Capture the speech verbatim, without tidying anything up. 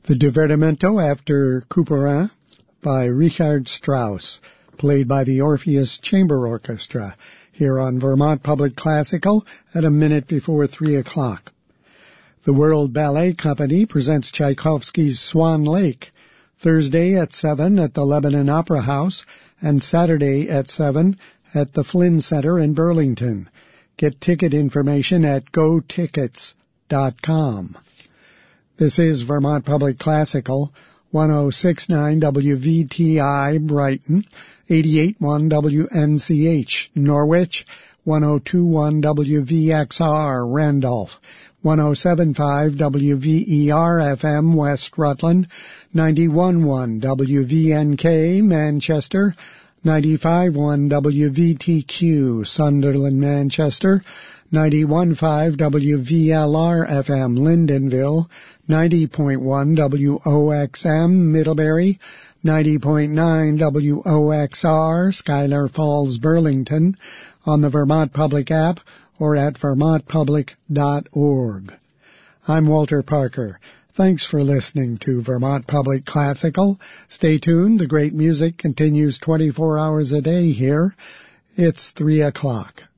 The Divertimento after Couperin by Richard Strauss, played by the Orpheus Chamber Orchestra, here on Vermont Public Classical at a minute before three o'clock. The World Ballet Company presents Tchaikovsky's Swan Lake, Thursday at seven at the Lebanon Opera House and Saturday at seven at the Flynn Center in Burlington. Get ticket information at go tickets dot com. This is Vermont Public Classical, one oh six point nine W V T I Brighton, eighty-eight point one W N C H Norwich, one oh two point one W V X R Randolph, one oh seven point five W V E R F M West Rutland, ninety-one point one W V N K Manchester, ninety-five point one W V T Q Sunderland Manchester, ninety-one point five W V L R F M Lyndonville, ninety point one W O X M Middlebury, ninety point nine W O X R Schuyler Falls Burlington, on the Vermont Public app or at vermont public dot org. I'm Walter Parker. Thanks for listening to Vermont Public Classical. Stay tuned. The great music continues twenty-four hours a day here. It's three o'clock.